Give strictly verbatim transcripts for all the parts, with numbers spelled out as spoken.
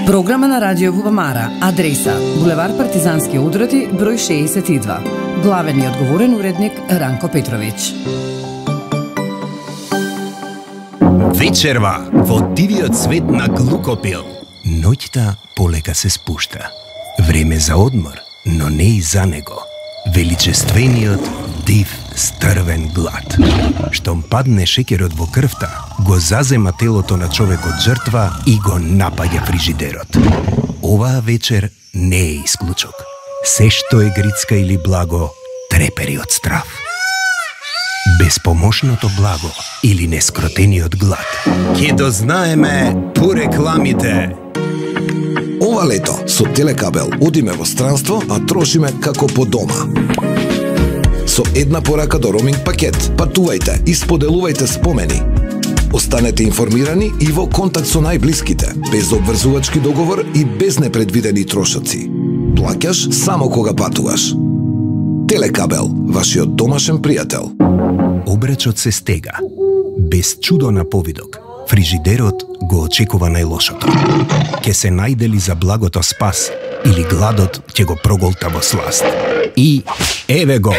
Програма на Радио Бубамара. Адреса: булевар Партизански одроти, број шеесет и два. Главен и одговорен уредник Ранко Петрович. Вечерва во дивиот свет на Глукопил. Ноќта полека се спушта. Време за одмор, но не и за него. Величествениот, див, стрвен глад. Штом падне шеќерот во крвта, го зазема телото на човекот жртва и го напаѓа фрижидерот. Оваа вечер не е исклучок. Се што е грицка или благо, трепери од страв. Безпомошното благо или нескротениот глад. Ке дознаеме по рекламите. Ова лето со Телекабел одиме во странство, а трошиме како по дома. Со една порака до роминг пакет, патувајте и споделувајте спомени. Останете информирани и во контакт со најблиските, без обврзувачки договор и без непредвидени трошоци. Плаќаш само кога патуваш. Телекабел, вашиот домашен пријател. Обречот се стега. Без чудо на повидок, фрижидерот го очекува најлошото. Ке се најдели за благото спас или гладот ќе го проголта во сласт. И еве го!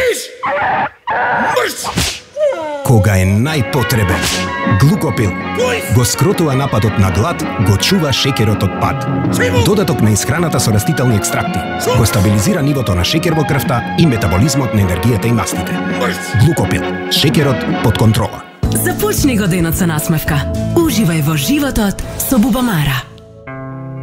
Кога е најпотребен, Глукопил го скротува нападот на глад, го чува шеќерот од пад. Додаток на исхраната со растителни екстракти го стабилизира нивото на шеќер во крвта и метаболизмот на енергијата и мастите. Глукопил, шеќерот под контрола. Започни го денот со насмевка. Уживај во животот со Бубамара.